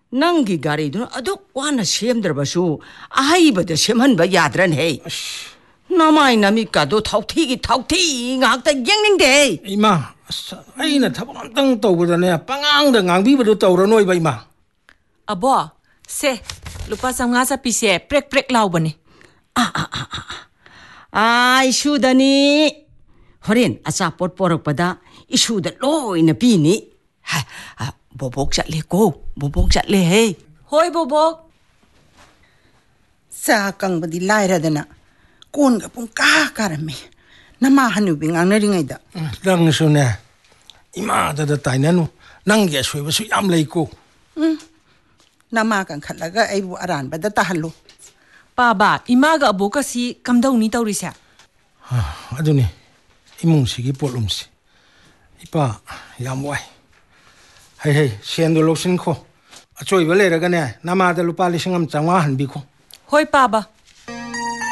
ꯅꯪꯒꯤ ꯒꯥꯔꯤꯗꯨꯅ ꯑꯗꯨꯛ ꯋꯥꯅ ꯁꯦꯝꯗ꯭ꯔꯕꯁꯨ ꯑꯍꯩꯕꯗ ꯁꯦꯝꯍꯟꯕ ꯌꯥꯗ꯭ꯔꯅꯦ ꯅꯃꯥꯏ ꯅꯃꯤꯠꯀꯗꯣ ꯊꯧꯊꯤ ꯉꯥꯛꯇ ꯌꯦꯡꯅꯤꯡꯗꯦ ꯏꯃꯥ ꯑꯩꯅ ꯊꯕꯛ ꯑꯝꯇꯪ ꯇꯧꯕꯗꯅꯦ ꯄꯉꯥꯡꯗ ꯉꯥꯡꯕꯤꯕꯗꯣ ꯇꯧꯔꯅꯣꯏꯕ ꯏꯃꯥ ꯑꯕꯣ ꯁꯦ ꯂꯨꯄꯥ 500 ꯆꯠꯄꯤꯁꯦ ꯄ꯭ꯔꯦꯛ ꯄ꯭ꯔꯦꯛ ꯂꯥꯎꯕꯅꯤ ꯏꯁꯨꯗꯅꯤ ꯍꯣꯔꯦꯟ ꯑꯆꯥꯄꯣꯠ ꯄꯣꯔꯛꯄꯗ ꯏꯁꯨꯗ ꯂꯣꯏꯅ ꯄꯤꯅꯤ ꯕꯣꯕꯣꯛ ꯆꯠꯂꯦꯀꯣ ꯕꯣꯕꯣꯛ ꯆꯠꯂꯦꯍꯦ ꯍꯣꯏ ꯕꯣꯕꯣꯛ ꯆꯥ ꯀꯪꯕꯗꯤ ꯂꯥꯏꯔꯗꯅ ꯀꯣꯟꯒ ꯄꯨꯡ ꯀꯥꯔꯝꯃꯦ ꯅꯃꯥ ꯍꯅꯨꯕꯤ ꯉꯥꯡꯅꯔꯤꯉꯩꯗ ꯅꯪꯁꯨꯅꯦ ꯏꯃꯥꯗꯗ ꯇꯥꯏꯅꯅꯨ ꯅꯪꯒꯤ ꯑꯁꯣꯏꯕꯁꯨ ꯌꯥꯝ ꯂꯩꯀꯣ ꯅꯃꯥ ꯀꯟꯈꯠꯂꯒ ꯑꯩꯕꯨ ꯑꯔꯥꯟꯕꯗ ꯇꯥꯍꯜꯂꯨ ꯄꯥꯕ ꯏꯃꯥꯒ ꯑꯕꯣꯛꯀꯁꯤ ꯀꯝꯗꯧꯅꯤ ꯇꯧꯔꯤꯁꯦ ꯑꯗꯨꯅꯤ ꯏꯃꯨꯡꯁꯤꯒꯤ ꯄꯣꯠꯂꯨꯝꯁꯤ ꯏꯄꯥ ꯌꯥꯝ ꯋꯥꯏ ꯍꯩ ꯁꯦꯟꯗꯣ ꯂꯧꯁꯤꯟꯈꯣ ꯑꯆꯣꯏꯕ ꯂꯩꯔꯒꯅꯦ ꯅꯃꯥꯗ ꯂꯨꯄꯥ 1,500 ꯍꯟꯕꯤꯈꯣ ꯍꯣꯏ ꯄꯥꯕ